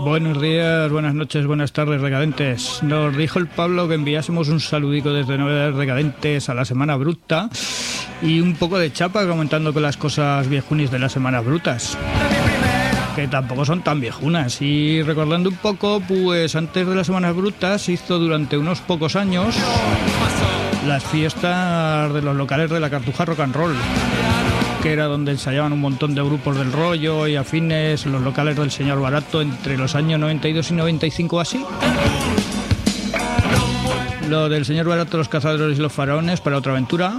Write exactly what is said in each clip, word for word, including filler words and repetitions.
Buenos días, buenas noches, buenas tardes, recadentes. Nos dijo el Pablo que enviásemos un saludico desde Novedades Recadentes a la Semana Bruta y un poco de chapa comentando con las cosas viejunis de las Semanas Brutas, que tampoco son tan viejunas. Y recordando un poco, pues antes de las Semanas Brutas se hizo durante unos pocos años las fiestas de los locales de la Cartuja Rock and Roll, que era donde ensayaban un montón de grupos del rollo y afines, los locales del señor Barato entre los años noventa y dos y noventa y cinco así. Lo del señor Barato, los cazadores y los faraones para otra aventura.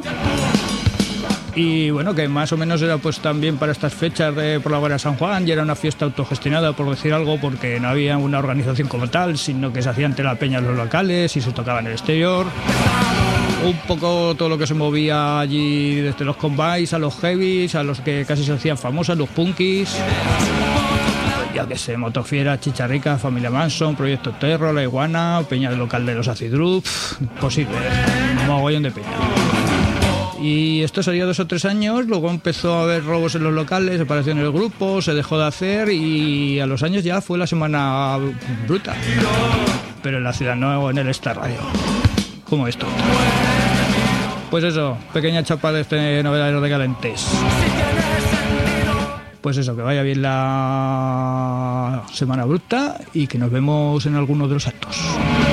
Y bueno, que más o menos era pues también para estas fechas de por la Guardia de San Juan, y era una fiesta autogestionada, por decir algo, porque no había una organización como tal, sino que se hacía ante la peña en los locales y se tocaba en el exterior. Un poco todo lo que se movía allí, desde los combis a los heavies, a los que casi se hacían famosas, los punkis, ya que sé, Motofiera, Chicharrica, Familia Manson, Proyecto Terror, La Iguana, peña del local de los Acid Group, posible, un mogollón de peña. Y esto sería dos o tres años, luego empezó a haber robos en los locales, separación en el grupo, se dejó de hacer y a los años ya fue la Semana Bruta, pero en la ciudad, no en el Star Radio, como esto. Pues eso, pequeña chapa de este Novedades Recadentes. Pues eso, que vaya bien la Semana Bruta y que nos vemos en alguno de los actos.